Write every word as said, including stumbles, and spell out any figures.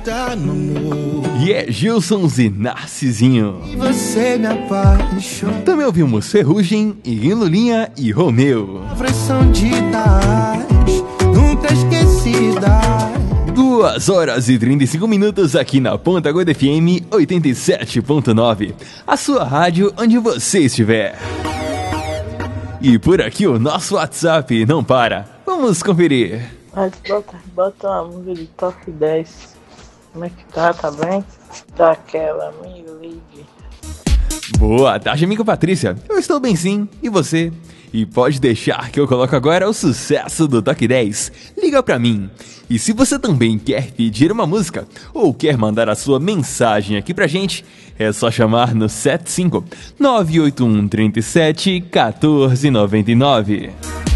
Tá no mundo. E é Gilsons e Narcisinho. E você me apaixonou. Também ouvimos Ferrugem, e Lulinha e Romeu. Palavras são ditas, nunca esquecidas. duas horas e trinta e cinco minutos aqui na Ponta Aguda F M oitenta e sete ponto nove. A sua rádio onde você estiver. E por aqui o nosso WhatsApp não para. Vamos conferir. Mas bota, bota uma música de top dez. Como é que tá? Tá bem? Daquela amiga, Lívia. Boa tarde, amiga Patrícia. Eu estou bem sim. E você? E pode deixar que eu coloco agora o sucesso do Toque dez. Liga pra mim. E se você também quer pedir uma música ou quer mandar a sua mensagem aqui pra gente, é só chamar no sete cinco nove oito um três sete um quatro nove nove.